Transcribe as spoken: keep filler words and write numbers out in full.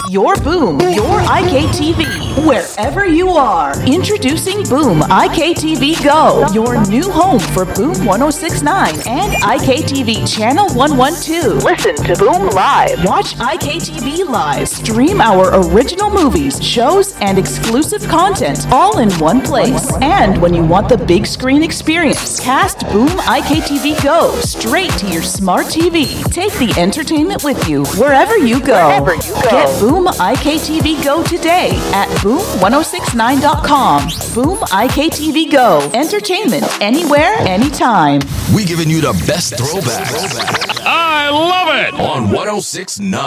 your Boom, your I K T V, wherever you are. Introducing Boom I K T V Go, your new home for Boom one oh six point nine and I K T V Channel one twelve. Listen to Boom Live. Watch I K T V Live. Stream our original movies, shows, and exclusive content all in one place. And when you want the big screen experience, cast Boom I K T V Go straight to your smart T V. Take the entertainment with you wherever you go. Wherever you go. Get Boom I K T V Go today at boom ten sixty-nine dot com. Boom I K T V Go. Entertainment anywhere, anytime. We giving you the best throwback. I love it! On one oh six point nine.